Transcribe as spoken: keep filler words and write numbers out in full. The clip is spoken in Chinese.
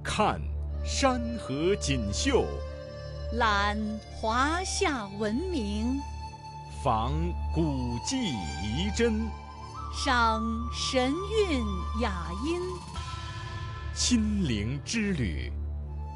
看山河锦绣， 览华夏文明， 访古迹遗珍， 赏神韵雅音， 心灵之旅。